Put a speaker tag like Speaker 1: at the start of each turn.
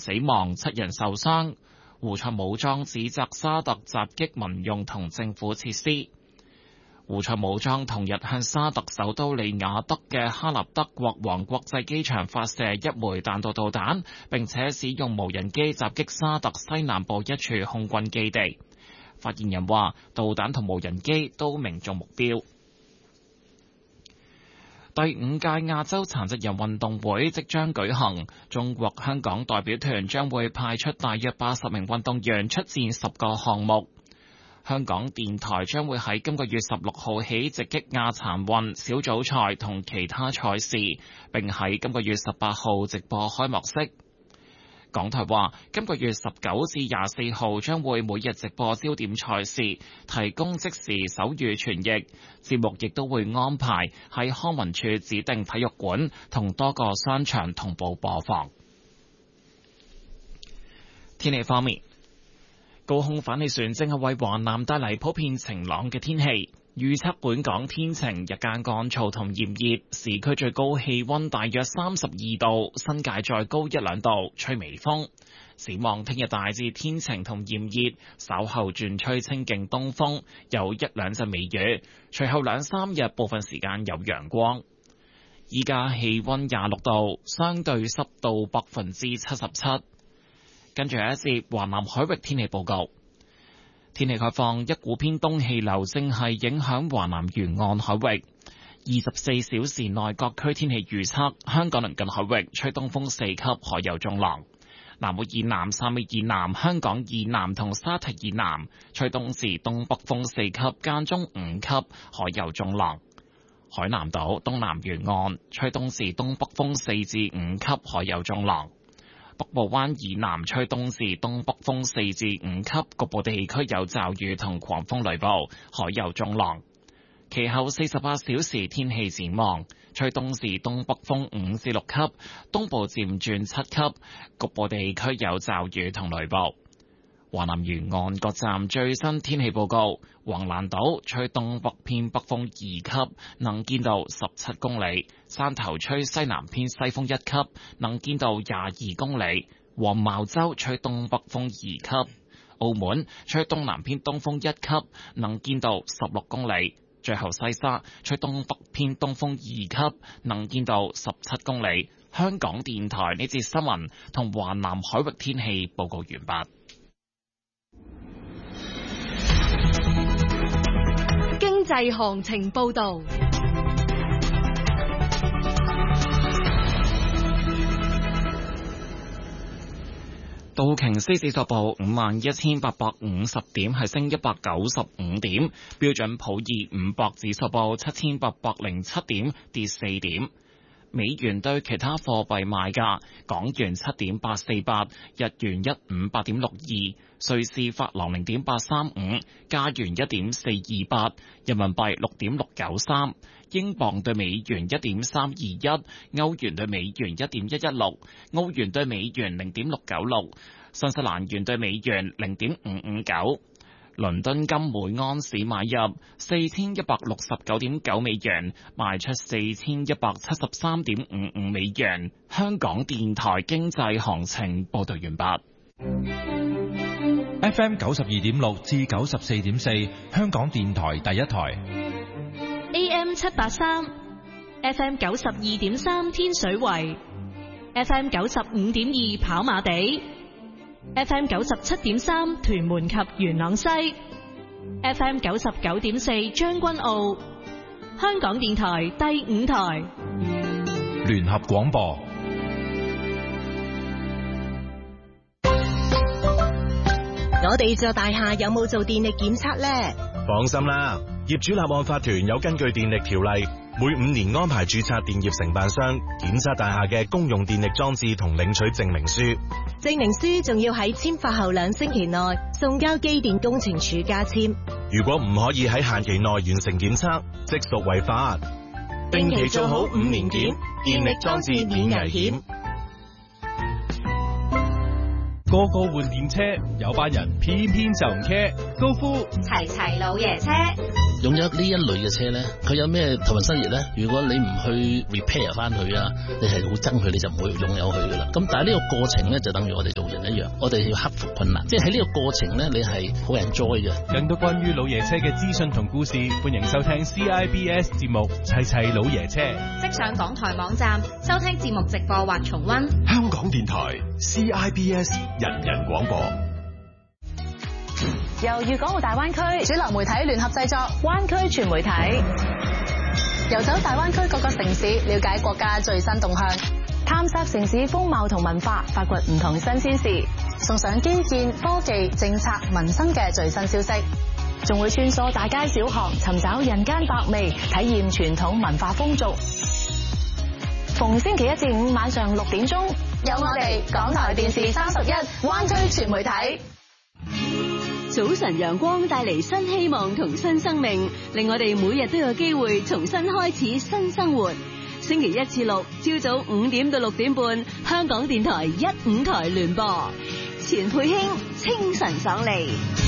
Speaker 1: 死亡，7人受傷。胡塞武裝指責沙特襲擊民用同政府設施。胡塞武裝同日向沙特首都利雅得嘅哈立德國王國際機場發射一枚彈道導彈，並且使用無人機襲擊沙特西南部一處空軍基地。發言人話，導彈同無人機都命中目標。第5屆亞洲殘疾人運動會即將舉行，中國香港代表團將會派出大約80名運動員出戰10個項目。香港電台將會喺今個月16號起直擊亞殘運小組賽同其他賽事，並喺今個月18號直播開幕式。港台話，今個月19至24號將會每日直播焦點賽事，提供即時手語傳譯。節目亦都會安排喺康文署指定體育館同多個商場同步播放。天氣方面，高空反氣旋正係為華南帶嚟普遍晴朗嘅天氣。預測本港天晴，日間乾燥同炎熱，市區最高氣溫大約32度，新界再高1-2度，吹微風。展望聽日大致天晴同炎熱，稍後轉吹清勁東風，有1-2陣微雨，隨後2-3日部分時間有陽光。依家氣溫26度，相對濕度77%。跟住係一節華南海域天氣報告。天氣概況，一股偏東氣流正係影響華南沿岸海域。24小時內各區天氣預測：香港鄰近海域吹東風4級，海有中浪；南澳以南、汕尾以南、香港以南同沙堤以南吹東至東北風4級，間中5級，海有中浪；海南島東南沿岸吹東至東北風4至5級，海有中浪。北部灣以南吹東至東北風4至5級，局部地區有驟雨同狂風雷暴，海有中浪。其後48小時天氣展望，吹東至東北風5至6級，東部漸轉7級，局部地區有驟雨同雷暴。華南沿岸各站最新天氣報告：橫瀾島吹東北偏北風2級，能見度17公里；汕頭吹西南偏西風1級，能見度22公里；黃茅洲吹東北風2級；澳門吹東南偏東風1級，能見度16公里；最後西沙吹東北偏東風2級，能見度17公里。香港電台呢節新聞同華南海域天氣報告完畢。
Speaker 2: 經濟行情報道，
Speaker 1: 道瓊斯指數報51,850點，係升195點；標準普爾500指數報7,807點，跌4點。美元對其他貨幣賣價：港元7.848，日元158.62，瑞士法郎0.835，加元1.428，人民幣6.693，英鎊對美元1.321，歐元對美元1.116，澳元對美元0.696，新西蘭元對美元0.559。倫敦金每盎司買入4169.9美元，賣出4173.55美元。香港電台經濟行情報道完畢。
Speaker 3: FM 92.6至94.4，香港電台第一台。
Speaker 2: AM 783 ，FM 92.3天水圍 ，FM 95.2跑馬地。FM 97.3屯門及元朗西 ，FM 99.4將軍澳，香港電台第5台
Speaker 3: 聯合廣播。
Speaker 4: 我哋座大廈有冇做電力檢測呢？
Speaker 5: 放心啦，業主立案法團有根據電力條例，每5年安排註冊電業承辦商檢測大廈嘅公用電力裝置同領取證明書。
Speaker 4: 證明書仲要喺簽發後2星期內送交機電工程署加簽。
Speaker 5: 如果唔可以喺限期內完成檢測，即屬違法。
Speaker 4: 定期做好5年檢，電力裝置免危險。
Speaker 6: 個個換電車，有班人偏偏就唔 care。高呼齊齊老爺車。 擁有呢一類嘅車咧，佢有咩頭暈身熱咧？如果你唔去 repair 翻佢啊，你係好憎佢，你就唔會擁有佢噶啦。咁但係呢個過程咧，就等於我哋做人一樣，我哋要克服困難，即係喺呢個過程咧，你係好 enjoy 嘅。
Speaker 7: 更多關於老爺車嘅資訊同故事，歡迎收聽 CIBS 節目《齊齊老爺車》，
Speaker 8: 即上港台網站收聽節目直播或重溫。
Speaker 9: 香港電台 CIBS 人人廣播。
Speaker 10: 由粵港澳大灣區主流媒體聯合製作，灣區全媒體遊走大灣區各個城市，了解國家最新動向，探索城市風貌同文化，發掘唔同新鮮事，送上基建、科技、政策、民生嘅最新消息，仲會穿梭大街小巷，尋找人間百味，體驗傳統文化風俗。逢星期一至五晚上6點鐘，有我哋港台電視31灣區全媒體。
Speaker 11: 早晨陽光帶嚟新希望同新生命，令我哋每日都有機會重新開始新生活。星期一至六朝早5點到6點半，香港電台15台聯播，錢佩卿清晨爽利。